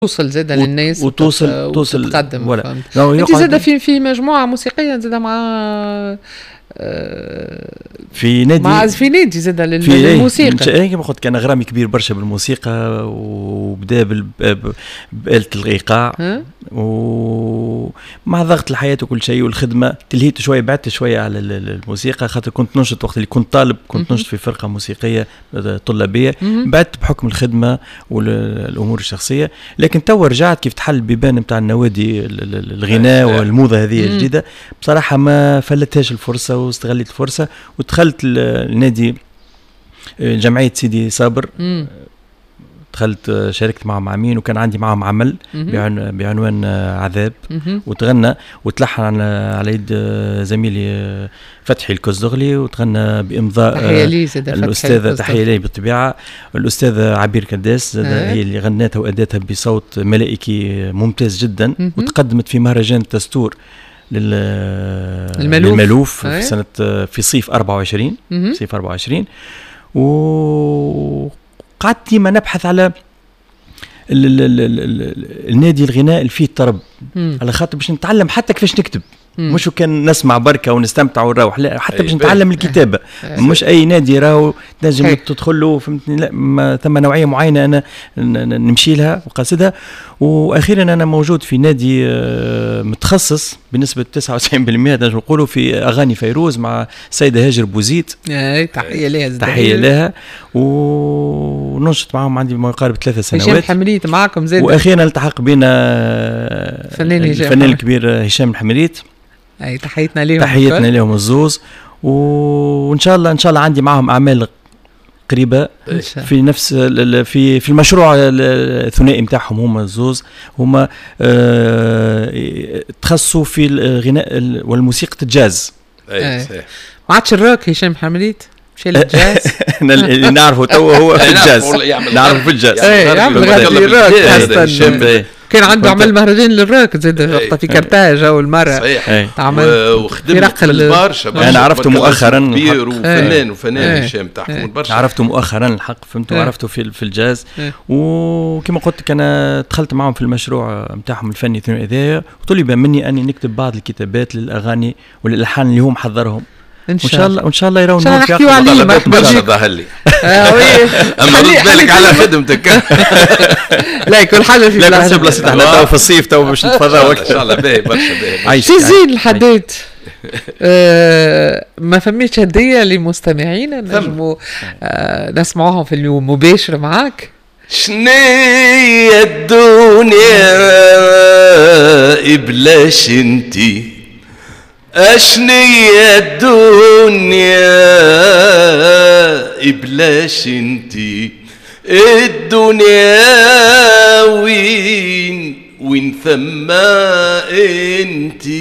توصل زادة للناس وتوصل وتقدم. ولا انت زادة في مجموعة موسيقية زادة مع في نادي زادة للموسيقى. كما قلت كان غرامي كبير برشا بالموسيقى، وبدا بآلة الإيقاع، ومع ضغط الحياة وكل شيء والخدمة تلهيت شوية، بعدت شوية على الموسيقى، خاطر كنت ننشط وقت اللي كنت طالب، كنت ننشط في فرقة موسيقية طلابية، بعدت بحكم الخدمة والأمور الشخصية. لكن تو رجعت كيف تحل البيبان متاع النوادي الغناء والموضة هذه الجديدة، بصراحة ما فلتهاش الفرصة واستغليت الفرصة ودخلت النادي جمعية سيدي صابر. دخلت شاركت معهم عامين، وكان عندي معهم عمل بعنوان عذاب، وتغنى وتلحن على يد زميلي فتحي الكزدغلي، وتغنى بإمضاء الأستاذة تحية لي بالطبيعة الأستاذة عبير كداس، هي اللي غنتها وأدتها بصوت ملائكي ممتاز جدا. وتقدمت في مهرجان تستور للملوف في سنة في صيف 24 صيف 24. وقعدت ديما نبحث على النادي الغناء اللي فيه الطرب، على خاطر باش نتعلم حتى كيفاش نكتب، مش كان نسمع بركة ونستمتع ونروح، لا حتى باش نتعلم الكتابة. مش أي نادي راهو تنجم تدخل له، فهمتني؟ لا، ثم نوعية معينة أنا نمشي لها وقاصدها. وأخيرا أنا موجود في نادي متخصص بنسبة 99% نجم نقولوا في أغاني فيروز مع السيدة هاجر بوزيد، تحية لها، تحية لها. وننشط معهم عندي ما يقارب 3 سنوات. هشام الحمريت معكم زاد، وأخيرا التحق بنا الفنان الكبير هشام الحمريت. تحيتنا لهم، تحيتنا لهم الزوز. وان شاء الله عندي معهم اعمال قريبه في نفس في المشروع الثنائي نتاعهم. هما الزوز هما تخصصوا في الغناء والموسيقى الجاز. ما عادش الروك هشام حمريت، مشي للجاز. اللي نعرفه تو هو في الجاز، نعرف في الجاز يعمل الروك. كان عنده عمل مهرجان للروك زاد وقتها في كرتاج او المرة، صحيح. وخدم في البرشا. انا عرفته مؤخرا كبير وفنان هشام تحكم البرشا. عرفته مؤخرا الحق، فهمت، وعرفته في الجاز. وكما قلت لك انا دخلت معهم في المشروع نتاعهم الفني الثنائي هذايا، وطلب مني اني نكتب بعض الكتابات للاغاني والالحان اللي هم حضرهم. وان شاء الله يرون نحكيو عليه برشا ظهر لي. اما رد بالك على خدمتك. لا كل حاجه في بلاصه احنا تو في الصيف تو باش نتفضاو ان شاء الله. باهي برشا زين الحديث. ما فميش هديه لمستمعينا نجموا نسمعوهم في المباشر معاك؟ شنية الدنيا بلاش انتي، أشنية الدنيا بلاش انتي، الدنيا وين ثم انتي،